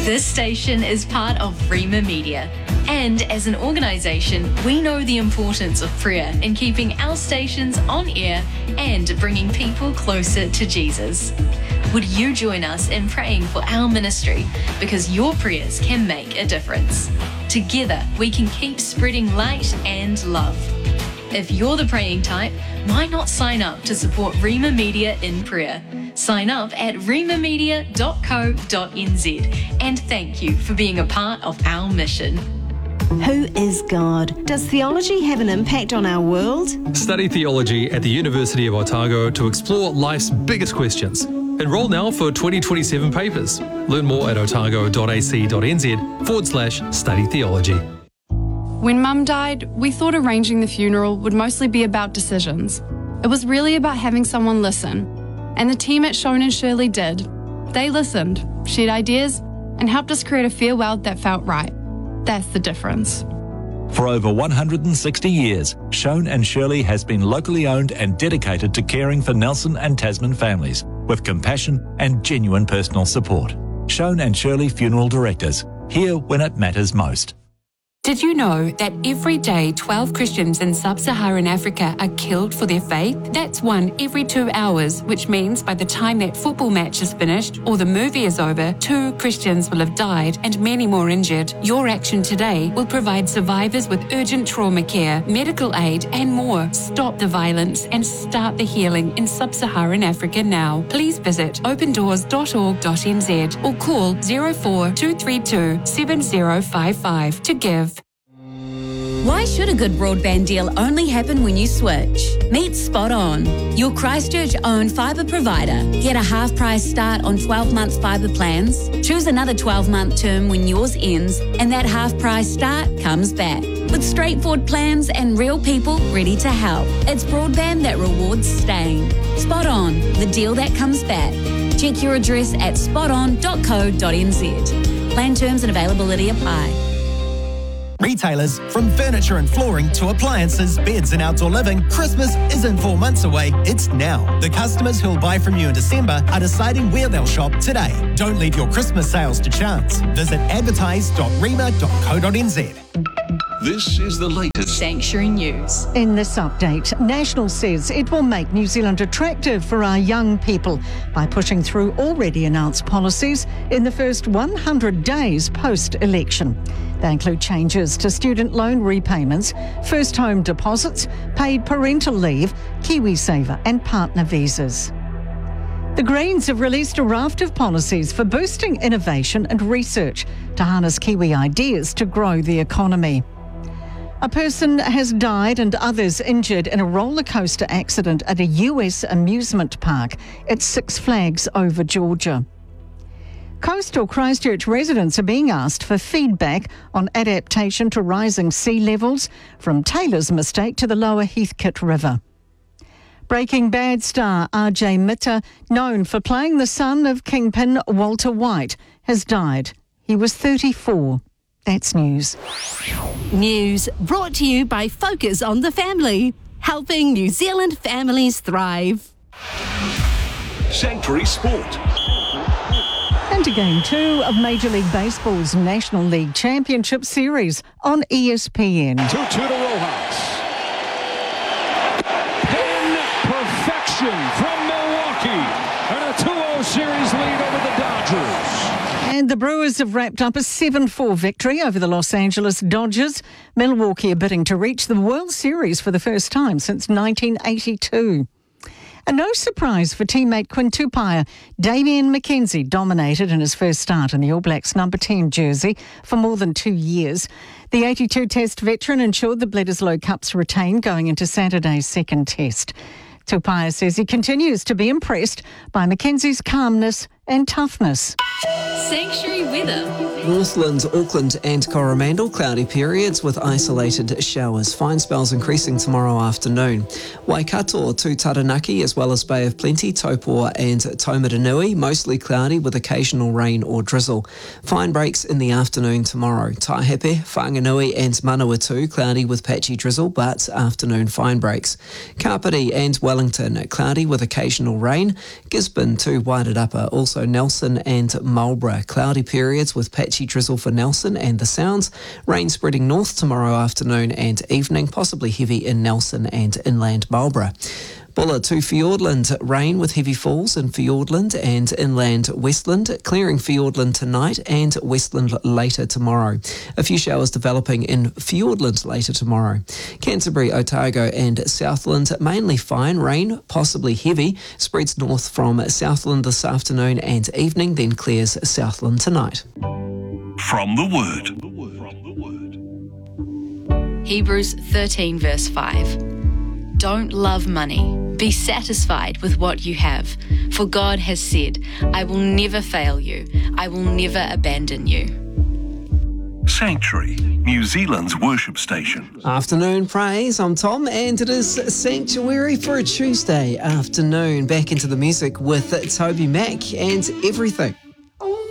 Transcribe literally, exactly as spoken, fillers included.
This station is part of Rima Media. And as an organisation, we know the importance of prayer in keeping our stations on air and bringing people closer to Jesus. Would you join us in praying for our ministry? Because your prayers can make a difference. Together, we can keep spreading light and love. If you're the praying type, why not sign up to support Rima Media in prayer? Sign up at rima media dot co dot n z. And thank you for being a part of our mission. Who is God? Does theology have an impact on our world? Study theology at the University of Otago to explore life's biggest questions. Enroll now for twenty twenty-seven papers. Learn more at otago dot a c dot n z forward slash study theology. When Mum died, we thought arranging the funeral would mostly be about decisions. It was really about having someone listen. And the team at Shone and Shirley did. They listened, shared ideas, and helped us create a farewell that felt right. That's the difference. For over one hundred sixty years, Shone and Shirley has been locally owned and dedicated to caring for Nelson and Tasman families with compassion and genuine personal support. Shone and Shirley Funeral Directors, here when it matters most. Did you know that every day twelve Christians in sub-Saharan Africa are killed for their faith? That's one every two hours, which means by the time that football match is finished or the movie is over, two Christians will have died and many more injured. Your action today will provide survivors with urgent trauma care, medical aid and more. Stop the violence and start the healing in sub-Saharan Africa now. Please visit open doors dot org dot n z or call zero four two three two seven zero five five to give. Why should a good broadband deal only happen when you switch? Meet Spot On, your Christchurch-owned fibre provider. Get a half-price start on twelve-month fibre plans. Choose another twelve-month term when yours ends, and that half-price start comes back. With straightforward plans and real people ready to help. It's broadband that rewards staying. Spot On, the deal that comes back. Check your address at spot on dot co dot n z. Plan terms and availability apply. Retailers, from furniture and flooring to appliances, beds and outdoor living, Christmas isn't four months away, it's now. The customers who'll buy from you in December are deciding where they'll shop today. Don't leave your Christmas sales to chance. Visit advertise dot rima dot co dot n z. This is the latest Sanctuary News. In this update, National says it will make New Zealand attractive for our young people by pushing through already announced policies in the first one hundred days post-election. They include changes to student loan repayments, first home deposits, paid parental leave, KiwiSaver and partner visas. The Greens have released a raft of policies for boosting innovation and research to harness Kiwi ideas to grow the economy. A person has died and others injured in a roller coaster accident at a U S amusement park at Six Flags over Georgia. Coastal Christchurch residents are being asked for feedback on adaptation to rising sea levels from Taylor's mistake to the lower Heathcote River. Breaking Bad star R J Mitter, known for playing the son of Kingpin Walter White, has died. He was thirty-four. That's news. News brought to you by Focus on the Family, helping New Zealand families thrive. Sanctuary Sport. And to Game two of Major League Baseball's National League Championship Series on E S P N. two two to Rojas. Pin perfection from Milwaukee. And a two oh series lead over the Dodgers. And the Brewers have wrapped up a seven four victory over the Los Angeles Dodgers. Milwaukee are bidding to reach the World Series for the first time since nineteen eighty-two. And no surprise for teammate Quinn Tupaia, Damian McKenzie dominated in his first start in the All Blacks number ten jersey for more than two years. The eighty-two Test veteran ensured the Bledisloe Cups retain going into Saturday's second Test. Tupaia says he continues to be impressed by McKenzie's calmness and toughness. Sanctuary weather. Northland, Auckland and Coromandel, cloudy periods with isolated showers. Fine spells increasing tomorrow afternoon. Waikato to Taranaki as well as Bay of Plenty, Taupo and Taumaranui, mostly cloudy with occasional rain or drizzle. Fine breaks in the afternoon tomorrow. Taihape, Whanganui and Manawatu, cloudy with patchy drizzle but afternoon fine breaks. Kapiti and Wellington, cloudy with occasional rain. Gisborne to Waitarapa, also also Nelson and Marlborough. Cloudy periods with patchy drizzle for Nelson and the Sounds. Rain spreading north tomorrow afternoon and evening, possibly heavy in Nelson and inland Marlborough. Bulla to Fiordland, rain with heavy falls in Fiordland and inland Westland, clearing Fiordland tonight and Westland later tomorrow. A few showers developing in Fiordland later tomorrow. Canterbury, Otago and Southland, mainly fine, rain possibly heavy, spreads north from Southland this afternoon and evening, then clears Southland tonight. From the Word. Hebrews thirteen verse five. Don't love money. Be satisfied with what you have. For God has said, I will never fail you. I will never abandon you. Sanctuary, New Zealand's worship station. Afternoon praise, I'm Tom, and it is Sanctuary for a Tuesday afternoon. Back into the music with Toby Mac and Everything.